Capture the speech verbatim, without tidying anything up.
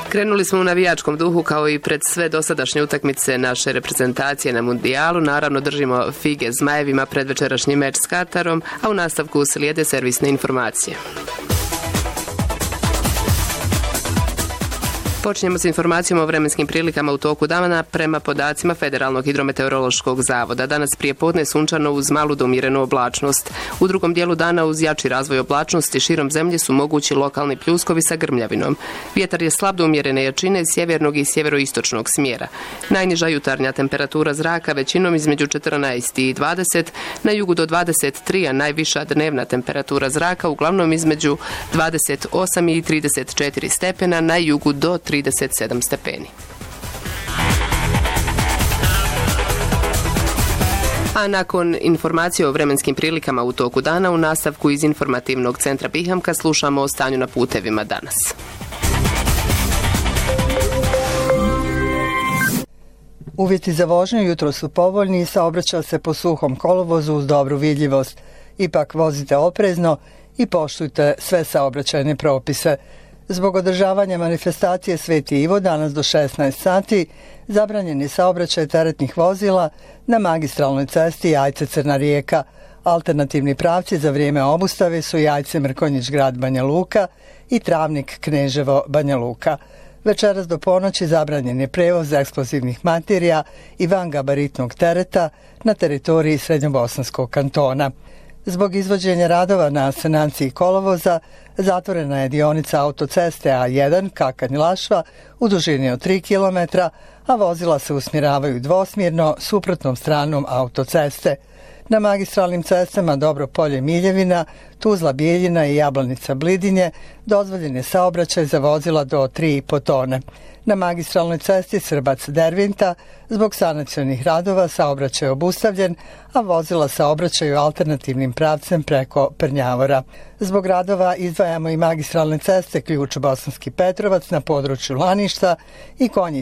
Krenuli smo u navijačkom duhu kao i pred sve dosadašnje utakmice naše reprezentacije na mundijalu. Naravno držimo fige zmajevima pred večerašnji meč s Katarom, a u nastavku slijede servisne informacije. Počinjemo s informacijom o vremenskim prilikama u toku dana prema podacima Federalnog hidrometeorološkog zavoda. Danas prije podne sunčano uz malu do umjerenu oblačnost. U drugom dijelu dana uz jači razvoj oblačnosti širom zemlje su mogući lokalni pljuskovi sa grmljavinom. Vjetar je slab do umjerene jačine sjevernog i sjeveroistočnog smjera. Najniža jutarnja temperatura zraka većinom između četrnaest i dvadeset, na jugu do dvadeset tri, a najviša dnevna temperatura zraka uglavnom između dvadeset osam i trideset četiri stepena, na jugu do trideset sedam stepeni. A nakon informacije o vremenskim prilikama u toku dana, u nastavku iz informativnog centra Bihamka slušamo o stanju na putevima danas. Uvjeti za vožnju jutro su povoljni i saobraća se po suhom kolovozu uz dobru vidljivost. Ipak vozite oprezno i poštujte sve saobraćajne propise. Zbog održavanja manifestacije Sveti Ivo danas do šesnaest sati zabranjen je saobraćaj teretnih vozila na magistralnoj cesti Jajce-Crna Rijeka. Alternativni pravci za vrijeme obustave su Jajce-Mrkonjić-Grad Banja Luka i Travnik-Kneževo-Banja Luka. Večeras do ponoći zabranjen je prevoz eksplozivnih materija i vangabaritnog tereta na teritoriji Srednjobosanskog kantona. Zbog izvođenja radova na sanaciji kolovoza zatvorena je dionica autoceste A jedan Kakanj-Lašva u dužini od tri kilometra, a vozila se usmjeravaju dvosmjerno suprotnom stranom autoceste. Na magistralnim cestama Dobro Polje-Miljevina, Tuzla-Bijeljina i Jablanica-Blidinje dozvoljen je saobraćaj za vozila do tri i po tone. Na magistralnoj cesti Srbac-Dervinta zbog sanacionih radova saobraćaj je obustavljen, a vozila saobraćaju alternativnim pravcem preko Prnjavora. Zbog radova izdvajamo i magistralne ceste Ključ Bosanski Petrovac na području Laništa i Konji